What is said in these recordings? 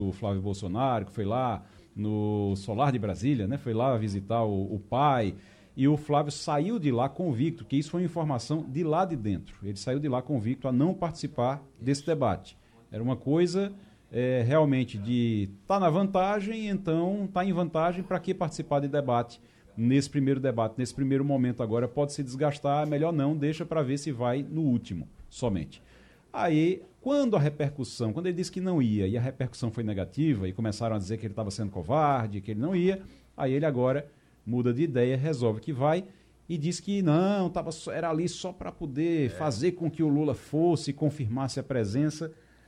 o Flávio Bolsonaro, que foi lá no Solar de Brasília, né? Foi lá visitar o pai, e o Flávio saiu de lá convicto, que isso foi uma informação de lá de dentro. Ele saiu de lá convicto a não participar desse debate. Era uma coisa realmente de estar na vantagem, então está em vantagem, para que participar de debate nesse primeiro debate, nesse primeiro momento agora, pode se desgastar, melhor não, deixa para ver se vai no último, somente. Aí, quando ele disse que não ia e a repercussão foi negativa e começaram a dizer que ele estava sendo covarde, que ele não ia, aí ele agora muda de ideia, resolve que vai e diz que não, era ali só para poder fazer com que o Lula fosse, confirmasse a presença.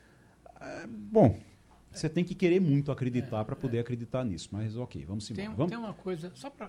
Bom, você tem que querer muito acreditar para poder acreditar nisso, mas ok, vamos embora. Tem uma coisa, só para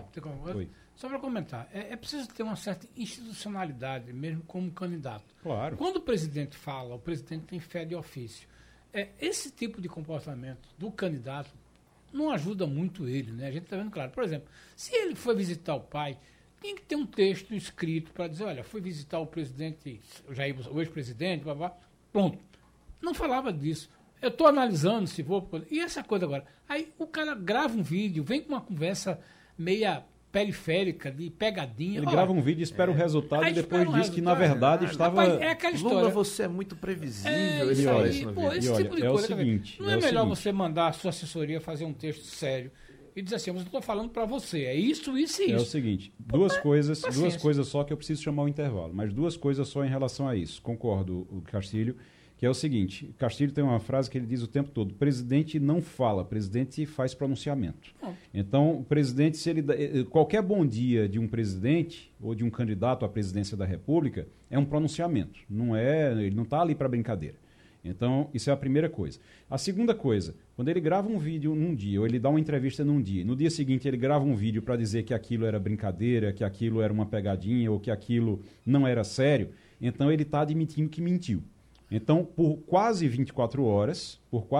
comentar, é preciso ter uma certa institucionalidade mesmo como candidato. Claro. Quando o presidente fala, o presidente tem fé de ofício. Esse tipo de comportamento do candidato não ajuda muito ele, né? A gente está vendo claro. Por exemplo, se ele foi visitar o pai, tem que ter um texto escrito para dizer, olha, foi visitar o presidente, o ex-presidente, pronto. Não falava disso. Eu estou analisando se vou... E essa coisa agora? Aí o cara grava um vídeo, vem com uma conversa meia periférica, de pegadinha. Ele grava um vídeo, espera o resultado e depois diz que, na verdade, estava... É aquela história. Lula, você é muito previsível. Esse tipo de coisa. É o seguinte... Não é melhor você mandar a sua assessoria fazer um texto sério e dizer assim, eu estou falando para você, é isso, isso e isso. É o seguinte, duas coisas só que eu preciso chamar o intervalo, mas duas coisas só em relação a isso. Concordo, o Castilho, que é o seguinte, Castilho tem uma frase que ele diz o tempo todo, presidente não fala, presidente faz pronunciamento. Então, o presidente, qualquer bom dia de um presidente ou de um candidato à presidência da República é um pronunciamento, ele não está ali para brincadeira. Então, isso é a primeira coisa. A segunda coisa, quando ele grava um vídeo num dia, ou ele dá uma entrevista num dia, no dia seguinte ele grava um vídeo para dizer que aquilo era brincadeira, que aquilo era uma pegadinha, ou que aquilo não era sério, então ele está admitindo que mentiu. Então, por quase 24 horas,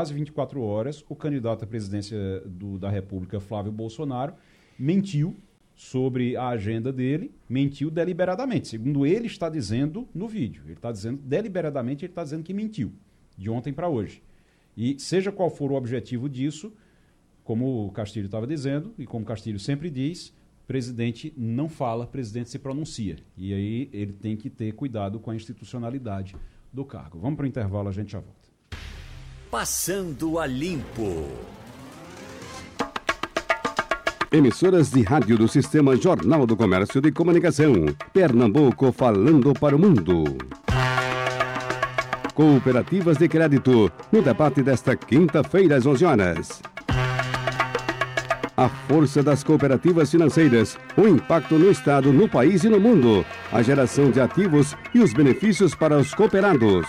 o candidato à presidência da República, Flávio Bolsonaro, mentiu sobre a agenda dele, mentiu deliberadamente, segundo ele está dizendo no vídeo. Ele está dizendo, deliberadamente, ele está dizendo que mentiu, de ontem para hoje. E seja qual for o objetivo disso, como o Castilho estava dizendo, e como o Castilho sempre diz, presidente não fala, presidente se pronuncia. E aí ele tem que ter cuidado com a institucionalidade do cargo. Vamos para o intervalo, a gente já volta. Passando a Limpo. Emissoras de rádio do Sistema Jornal do Comércio de Comunicação. Pernambuco falando para o mundo. Cooperativas de crédito, no debate desta quinta-feira às 11 horas. A força das cooperativas financeiras, o impacto no Estado, no país e no mundo, a geração de ativos e os benefícios para os cooperados.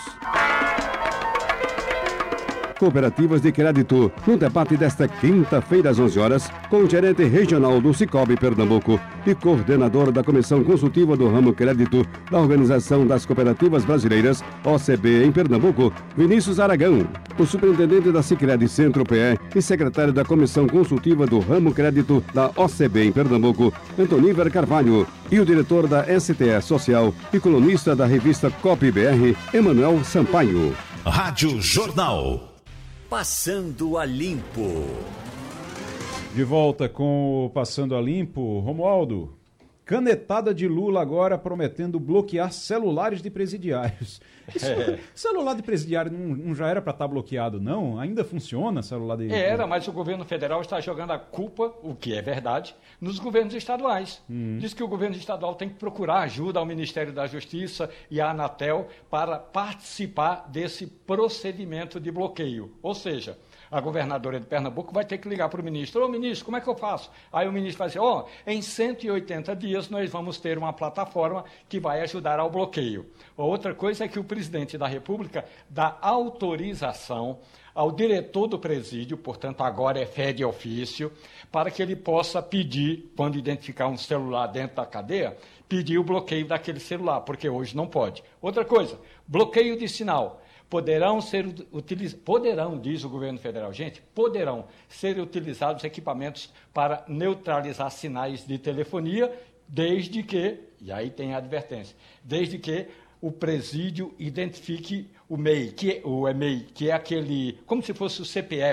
Cooperativas de crédito, no debate desta quinta-feira às 11 horas, com o gerente regional do Sicoob Pernambuco e coordenador da Comissão Consultiva do Ramo Crédito da Organização das Cooperativas Brasileiras, OCB, em Pernambuco, Vinícius Aragão, o superintendente da Sicredi Centro-PE e secretário da Comissão Consultiva do Ramo Crédito da OCB em Pernambuco, Antoníver Carvalho, e o diretor da STE Social e colunista da revista COP-BR, Emanuel Sampaio. Rádio Jornal. Passando a Limpo. De volta com o Passando a Limpo. Romualdo, canetada de Lula agora prometendo bloquear celulares de presidiários. Celular de presidiário não já era para estar bloqueado, não? Ainda funciona celular de... Era, mas o governo federal está jogando a culpa, o que é verdade, nos governos estaduais. Diz que o governo estadual tem que procurar ajuda ao Ministério da Justiça e à Anatel para participar desse procedimento de bloqueio. Ou seja, a governadora de Pernambuco vai ter que ligar para o ministro. Ô, ministro, como é que eu faço? Aí o ministro vai dizer, em 180 dias nós vamos ter uma plataforma que vai ajudar ao bloqueio. Outra coisa é que o presidente da República dá autorização ao diretor do presídio, portanto agora é fé de ofício, para que ele possa pedir, quando identificar um celular dentro da cadeia, pedir o bloqueio daquele celular, porque hoje não pode. Outra coisa, bloqueio de sinal. Poderão, diz o governo federal, poderão ser utilizados equipamentos para neutralizar sinais de telefonia, desde que, e aí tem a advertência, desde que o presídio identifique o MEI, que é aquele, como se fosse o CPF,